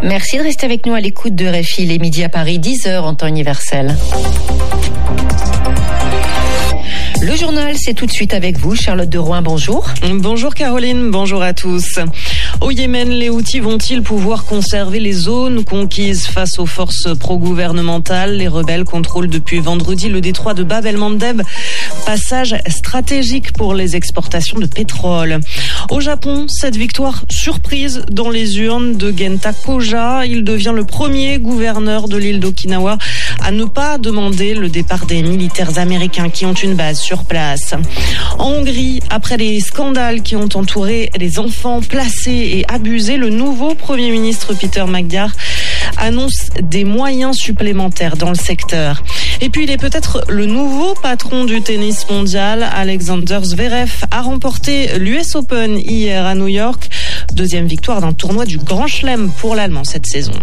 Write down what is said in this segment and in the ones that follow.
Merci de rester avec nous à l'écoute de RFI, les midis à Paris, 10h en temps universel. Le journal, c'est tout de suite avec vous, Charlotte de Rouen, bonjour. Bonjour Caroline, bonjour à tous. Au Yémen, les Houthis vont-ils pouvoir conserver les zones conquises face aux forces pro-gouvernementales ? Les rebelles contrôlent depuis vendredi le détroit de Bab el-Mandeb, passage stratégique pour les exportations de pétrole. Au Japon, cette victoire surprise dans les urnes de Genta Koja. Il devient le premier gouverneur de l'île d'Okinawa à ne pas demander le départ des militaires américains qui ont une base sur place. En Hongrie, après les scandales qui ont entouré les enfants placés et abusés, le nouveau Premier ministre Peter Magyar annonce des moyens supplémentaires dans le secteur. Et puis, il est peut-être le nouveau patron du tennis mondial. Alexander Zverev a remporté l'US Open hier à New York. Deuxième victoire d'un tournoi du Grand Chelem pour l'Allemand cette saison.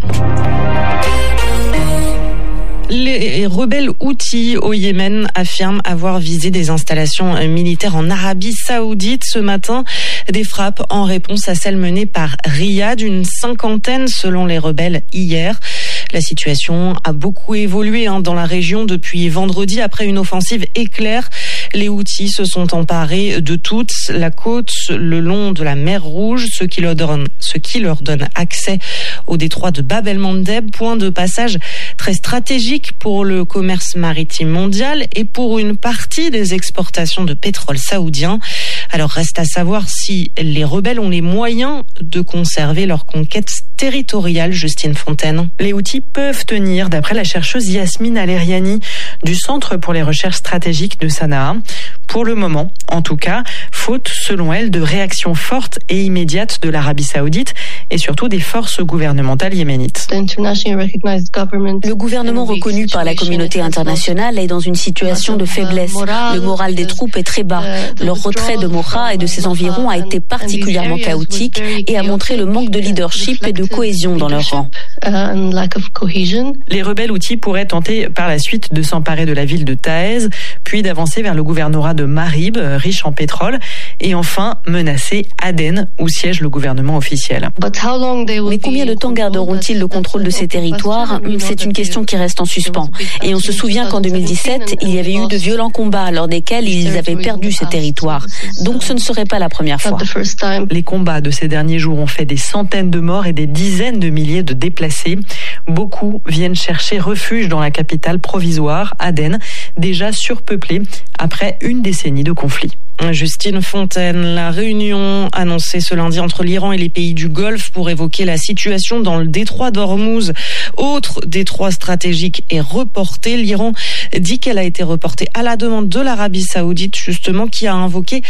Les rebelles Houthis au Yémen affirment avoir visé des installations militaires en Arabie Saoudite ce matin. Des frappes en réponse à celles menées par Riyad, une cinquantaine selon les rebelles hier. La situation a beaucoup évolué dans la région depuis vendredi après une offensive éclair. Les Houthis se sont emparés de toute la côte le long de la mer Rouge, ce qui leur donne accès au détroit de Bab el-Mandeb, point de passage très stratégique pour le commerce maritime mondial et pour une partie des exportations de pétrole saoudien. Alors reste à savoir si les rebelles ont les moyens de conserver leur conquête territoriale. Justine Fontaine. Les Houthis peuvent tenir, d'après la chercheuse Yasmine Aleriani du Centre pour les recherches stratégiques de Sanaa. Pour le moment, en tout cas, faute, selon elle, de réactions fortes et immédiates de l'Arabie Saoudite et surtout des forces gouvernementales yéménites. Le gouvernement reconnu par la communauté internationale est dans une situation de faiblesse. Le moral des troupes est très bas. Leur retrait de Mocha et de ses environs a été particulièrement chaotique et a montré le manque de leadership et de cohésion dans leur rang. Les rebelles Houthis pourraient tenter par la suite de s'emparer de la ville de Taïz, puis d'avancer vers le gouvernorat de Marib, riche en pétrole, et enfin menacer Aden, où siège le gouvernement officiel. Mais combien de temps garderont-ils le contrôle de ces territoires ? C'est une question qui reste en suspens. Et on se souvient qu'en 2017, il y avait eu de violents combats lors desquels ils avaient perdu ces territoires. Donc ce ne serait pas la première fois. Les combats de ces derniers jours ont fait des centaines de morts et des dizaines de milliers de déplacés. Beaucoup viennent chercher refuge dans la capitale provisoire, Aden, déjà surpeuplée après une décennie de conflit. Justine Fontaine, la réunion annoncée ce lundi entre l'Iran et les pays du Golfe pour évoquer la situation dans le détroit d'Ormuz, autre détroit stratégique, est reportée. L'Iran dit qu'elle a été reportée à la demande de l'Arabie Saoudite, justement, qui a invoqué